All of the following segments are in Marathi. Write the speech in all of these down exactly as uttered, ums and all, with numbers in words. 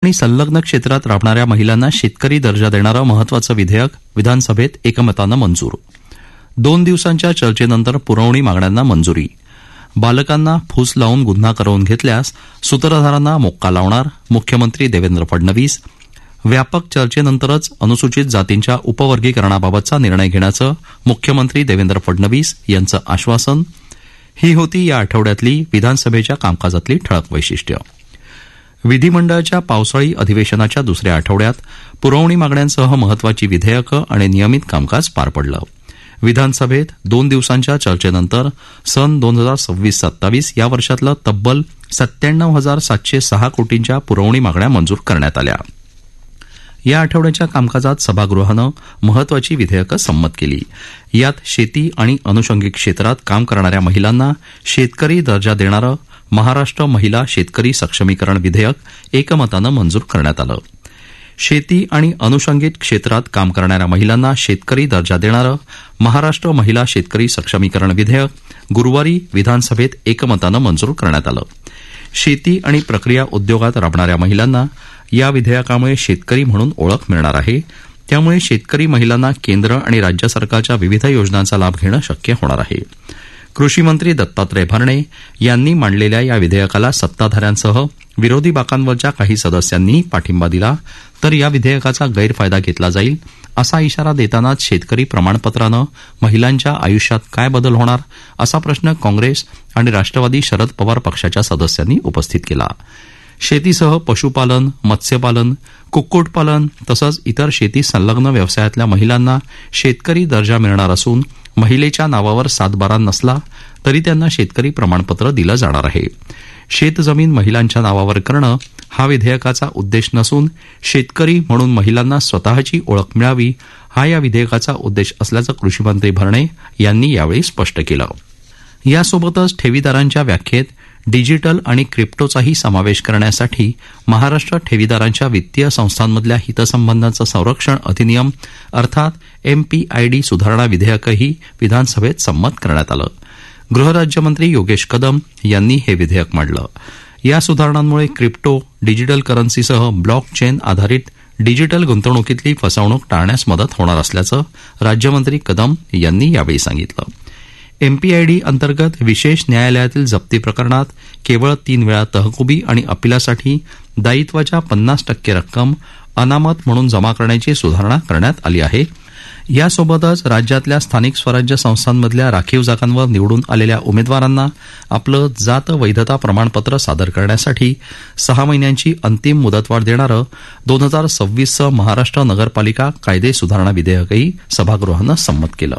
आणि संलग्न क्षेत्रात राबणाऱ्या महिलांना शेतकरी दर्जा देणारं महत्वाचं विधेयक विधानसभेत एकमतानं मंजूर. दोन दिवसांच्या चर्चेनंतर पुरवणी मागण्यांना मंजुरी. बालकांना फूस लावून गुन्हा करवून घेतल्यास सूत्रधारांना मोक्का लावणार मुख्यमंत्री देवेंद्र फडणवीस. व्यापक चर्चेनंतरच अनुसूचित जातींच्या उपवर्गीकरणाबाबतचा निर्णय घेण्याचं मुख्यमंत्री देवेंद्र फडणवीस यांचं आश्वासन. ही होती या आठवड्यातली विधानसभेच्या कामकाजातली ठळक वैशिष्ट्य. विधिमंडळाच्या पावसाळी अधिवेशनाच्या दुसऱ्या आठवड्यात पुरवणी मागण्यांसह महत्वाची विधेयकं आणि नियमित कामकाज पार पडलं. विधानसभेत दोन दिवसांच्या चर्चेनंतर सन दोन हजार सव्वीस सत्तावीस या वर्षातलं तब्बल सत्त्याण्णव हजार सातशे सहा कोटींच्या पुरवणी मागण्या मंजूर करण्यात आल्या. या आठवड्याच्या कामकाजात सभागृहानं महत्वाची विधेयकं संमत केली. यात शेती आणि अनुषंगिक क्षेत्रात काम करणाऱ्या महिलांना शेतकरी दर्जा देणारं महाराष्ट्र महिला शेतकरी सक्षमीकरण विधेयक एकमतानं मंजूर करण्यात आलं. शेती आणि अनुषंगिक क्षेत्रात काम करणाऱ्या महिलांना शेतकरी दर्जा देणारं महाराष्ट्र महिला शेतकरी सक्षमीकरण विधेयक गुरुवारी विधानसभेत एकमतानं मंजूर करण्यात आलं. शेती आणि प्रक्रिया उद्योगात राबणाऱ्या महिलांना या विधेयकामुळे शेतकरी म्हणून ओळख मिळणार आहे. त्यामुळे शेतकरी महिलांना केंद्र आणि राज्य सरकारच्या विविध योजनांचा लाभ घेणं शक्य होणार आहे. कृषीमंत्री दत्तात्रय भरणे यांनी मांडलेल्या या विधेयकाला सत्ताधाऱ्यांसह विरोधी बाकांवरच्या काही सदस्यांनीही पाठिंबा दिला. तर या विधेयकाचा गैरफायदा घेतला जाईल असा इशारा देतानाच शेतकरी प्रमाणपत्रानं महिलांच्या आयुष्यात काय बदल होणार असा प्रश्न काँग्रेस आणि राष्ट्रवादी शरद पवार पक्षाच्या सदस्यांनी उपस्थित केला. शेतीसह पशुपालन, मत्स्यपालन, कुक्कुटपालन तसंच इतर शेती संलग्न व्यवसायातल्या महिलांना शेतकरी दर्जा मिळणार असून महिलेच्या नावावर सातबारा नसला तरी त्यांना शेतकरी प्रमाणपत्र दिलं जाणार आहे. शेतजमीन महिलांच्या नावावर करणं हा विधेयकाचा उद्देश नसून शेतकरी म्हणून महिलांना स्वतःची ओळख मिळावी हा या विधेयकाचा उद्देश असल्याचं कृषीमंत्री भरणे यांनी यावेळी स्पष्ट केलं. यासोबतच ठेवीदारांच्या व्याख्येत डिजिटल आणि क्रिप्टोचाही समावेश करण्यासाठी महाराष्ट्र ठेवीदारांच्या वित्तीय संस्थांमधल्या हितसंबंधांचं संरक्षण अधिनियम अर्थात एमपीआयडी सुधारणा विधेयकही विधानसभेत संमत करण्यात आलं. गृहराज्यमंत्री योगेश कदम यांनी हे विधेयक मांडलं. या सुधारणांमुळे क्रिप्टो, डिजिटल करन्सीसह ब्लॉक चेन आधारित डिजिटल गुंतवणुकीतली फसवणूक टाळण्यास मदत होणार असल्याचं राज्यमंत्री कदम यांनी यावेळी सांगितलं. एमपीआयडी अंतर्गत विशेष न्यायालयातील जप्ती प्रकरणात केवळ तीन वेळा तहकुबी आणि अपिलासाठी दायित्वाच्या पन्नास टक्के रक्कम अनामत म्हणून जमा करण्याची सुधारणा करण्यात आली आहे. यासोबतच राज्यातल्या स्थानिक स्वराज्य संस्थांमधल्या राखीव जागांवर निवडून आलेल्या उमेदवारांना आपलं जात वैधता प्रमाणपत्र सादर करण्यासाठी सहा महिन्यांची अंतिम मुदतवाढ देणारं दोन हजार सव्वीसचं महाराष्ट्र नगरपालिका कायदे सुधारणा विधेयकही सभागृहानं संमत केलं.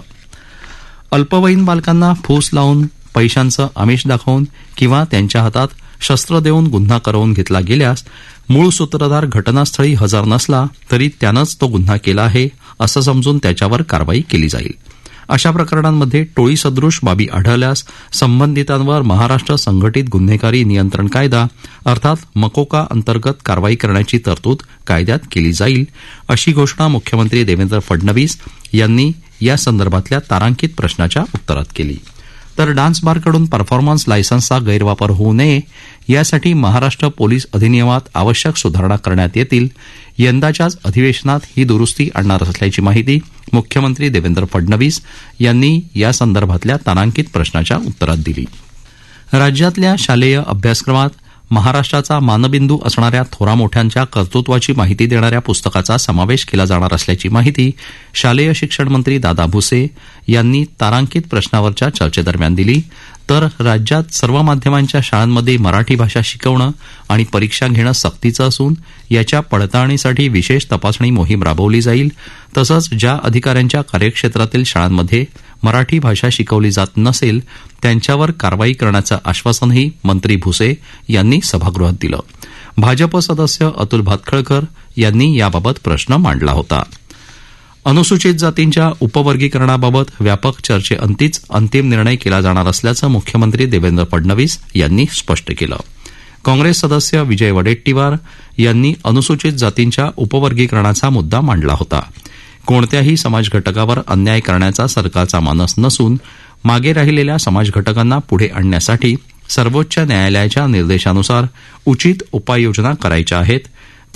अल्पवयीन बालकांना फूस लावून, पैशांचं आमिष दाखवून किंवा त्यांच्या हातात शस्त्र देऊन गुन्हा करवून घेतला गेल्यास मूळ सूत्रधार घटनास्थळी हजर नसला तरी त्यानंच तो गुन्हा केला आहे असं समजून त्याच्यावर कारवाई केली जाईल. अशा प्रकरणांमध्ये टोळीसदृश बाबी आढळल्यास संबंधितांवर महाराष्ट्र संघटित गुन्हेगारी नियंत्रण कायदा अर्थात मकोका अंतर्गत कारवाई करण्याची तरतूद कायद्यात केली जाईल अशी घोषणा मुख्यमंत्री देवेंद्र फडणवीस यांनी या संदर्भातल्या तारांकित प्रश्नाच्या उत्तरात केली. तर डान्स बारकडून परफॉर्मन्स लायसन्सचा गैरवापर होऊ नये यासाठी महाराष्ट्र पोलीस अधिनियमात आवश्यक सुधारणा करण्यात येतील. यंदाच्याच अधिवेशनात ही दुरुस्ती आणणार असल्याची माहिती मुख्यमंत्री देवेंद्र फडणवीस यांनी या संदर्भातल्या तारांकित प्रश्नाच्या उत्तरात दिली. राज्यातल्या शालेय अभ्यासक्रमात महाराष्ट्राचा मानबिंदू असणाऱ्या थोरामोठ्यांच्या कर्तृत्वाची माहिती देणाऱ्या पुस्तकाचा समावेश केला जाणार असल्याची माहिती शालेय शिक्षण मंत्री दादा भुसे यांनी तारांकित प्रश्नावरच्या चर्चेदरम्यान दिली. तर राज्यात सर्व माध्यमांच्या शाळांमध्ये मराठी भाषा शिकवणं आणि परीक्षा घेणं सक्तीचं असून याच्या पडताळणीसाठी विशेष तपासणी मोहीम राबवली जाईल. तसंच ज्या अधिकाऱ्यांच्या कार्यक्षेत्रातील शाळांमध्ये मराठी भाषा शिकवली जात नसेल त्यांच्यावर कारवाई करण्याचं आश्वासनही मंत्री भुसे यांनी सभागृहात दिलं. भाजप सदस्य अतुल भातखळकर यांनी याबाबत प्रश्न मांडला होता. अनुसूचित जातींच्या उपवर्गीकरणाबाबत व्यापक चर्चेअंतीच अंतिम निर्णय केला जाणार असल्याचं मुख्यमंत्री देवेंद्र फडणवीस यांनी स्पष्ट केलं. काँग्रेस सदस्य विजय वडेट्टीवार यांनी अनुसूचित जातींच्या उपवर्गीकरणाचा मुद्दा मांडला होता. कोणत्याही समाज घटकावर अन्याय करण्याचा सरकारचा मानस नसून मागे राहिलेल्या समाज घटकांना पुढे आणण्यासाठी सर्वोच्च न्यायालयाच्या निर्देशानुसार उचित उपाययोजना करायच्या आहेत.